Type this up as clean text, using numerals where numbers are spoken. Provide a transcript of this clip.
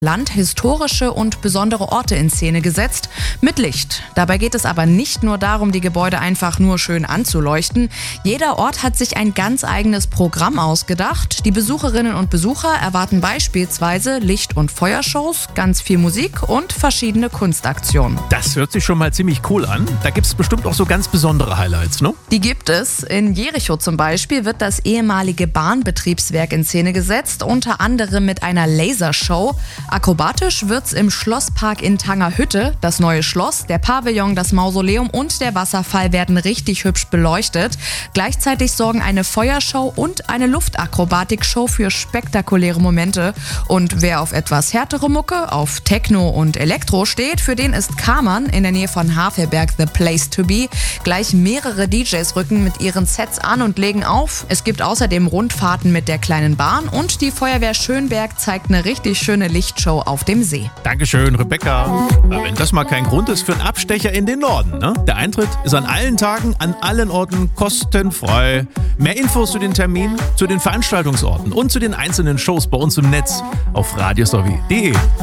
Land historische und besondere Orte in Szene gesetzt mit Licht. Dabei geht es aber nicht nur darum, die Gebäude einfach nur schön anzuleuchten. Jeder Ort hat sich ein ganz eigenes Programm ausgedacht. Die Besucherinnen und Besucher erwarten beispielsweise Licht- und Feuershows, ganz viel Musik und verschiedene Kunstaktionen. Das hört sich schon mal ziemlich cool an. Da gibt es bestimmt auch so ganz besondere Highlights, ne? Die gibt es. In Jericho zum Beispiel wird das ehemalige Bahnbetriebswerk in Szene gesetzt, unter anderem mit einer Lasershow. Akrobatisch wird's im Schlosspark in Tangerhütte. Das neue Schloss, der Pavillon, das Mausoleum und der Wasserfall werden richtig hübsch beleuchtet. Gleichzeitig sorgen eine Feuershow und eine Luftakrobatikshow für spektakuläre Momente. Und wer auf etwas härtere Mucke, auf Techno und Elektro steht, für den ist Kammern in der Nähe von Havelberg the place to be. Gleich mehrere DJs rücken mit ihren Sets an und legen auf. Es gibt außerdem Rundfahrten mit der kleinen Bahn und die Feuerwehr Schönberg zeigt eine richtig schöne Lichtshow auf dem See. Dankeschön, Rebecca. Na, wenn das mal kein Grund ist für einen Abstecher in den Norden, ne? Der Eintritt ist an allen Tagen, an allen Orten kostenfrei. Mehr Infos zu den Terminen, zu den Veranstaltungsorten und zu den einzelnen Shows bei uns im Netz auf radiosowie.de.